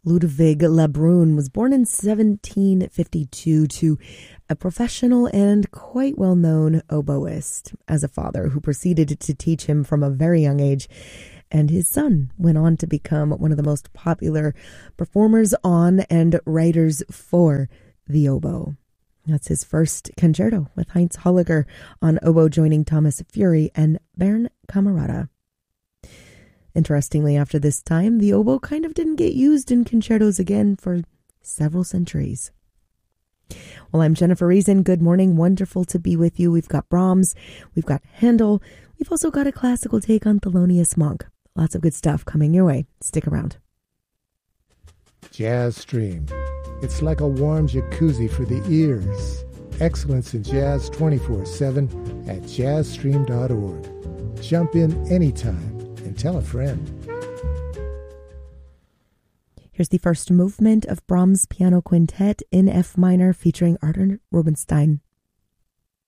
Ludwig Lebrun was born in 1752 to a professional and quite well-known oboist as a father who proceeded to teach him from a very young age. And his son went on to become one of the most popular performers on and writers for the oboe. That's his first concerto with Heinz Holliger on oboe, joining Thomas Fury and Bernd Camerata. Interestingly, after this time, the oboe kind of didn't get used in concertos again for several centuries. Well, I'm Jennifer Reason. Good morning. Wonderful to be with you. We've got Brahms, we've got Handel, we've also got a classical take on Thelonious Monk. Lots of good stuff coming your way. Stick around. Jazz Stream. It's like a warm jacuzzi for the ears. Excellence in jazz 24/7 at jazzstream.org. Jump in anytime and tell a friend. Here's the first movement of Brahms' Piano Quintet in F minor featuring Arthur Rubinstein.